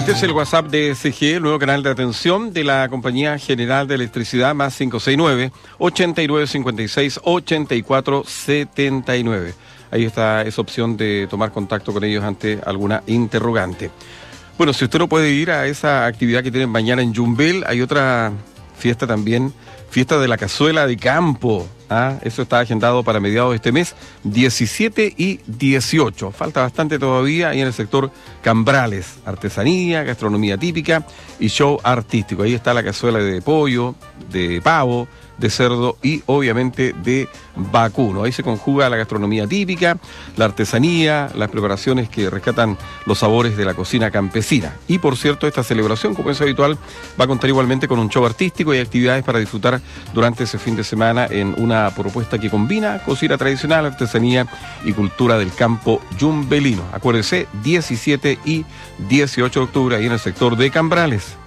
Este es el WhatsApp de SG, el nuevo canal de atención de la Compañía General de Electricidad, más 569-8956-8479. Ahí está esa opción de tomar contacto con ellos ante alguna interrogante. Bueno, si usted no puede ir a esa actividad que tienen mañana en Yumbel, hay otra fiesta también, fiesta de la cazuela de campo. Eso está agendado para mediados de este mes, 17 y 18. Falta bastante todavía ahí en el sector Cambrales. Artesanía, gastronomía típica y show artístico. Ahí está la cazuela de pollo, de pavo, de cerdo y obviamente de vacuno. Ahí se conjuga la gastronomía típica, la artesanía, las preparaciones que rescatan los sabores de la cocina campesina. Y por cierto, esta celebración, como es habitual, va a contar igualmente con un show artístico y actividades para disfrutar durante ese fin de semana en una propuesta que combina cocina tradicional, artesanía y cultura del campo yumbelino. Acuérdese, 17 y 18 de octubre ahí en el sector de Cambrales.